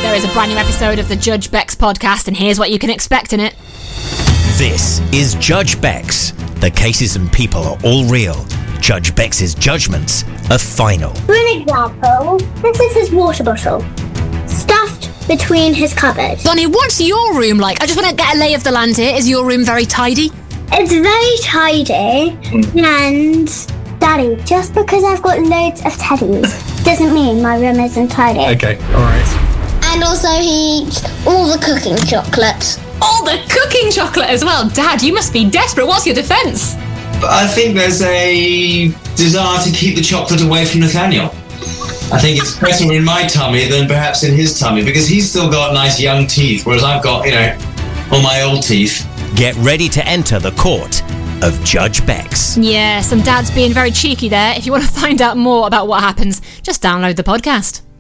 There is a brand new episode of the Judge Bex podcast, and here's what you can expect in it. This is Judge Bex. The cases and people are all real. Judge Bex's judgments are final. For an example, this is his water bottle, stuffed between his cupboards. Bonnie, what's your room like? I just want to get a lay of the land here. Is your room very tidy? It's very tidy, and Daddy, just because I've got loads of teddies doesn't mean my room isn't tidy. Okay, alright. And also he eats all the cooking chocolates. All the cooking chocolate as well. Dad, you must be desperate. What's your defence? But I think there's a desire to keep the chocolate away from Nathaniel. I think it's better in my tummy than perhaps in his tummy, because he's still got nice young teeth, whereas I've got, all my old teeth. Get ready to enter the court of Judge Bex. Yeah, some dads being very cheeky there. If you want to find out more about what happens, just download the podcast.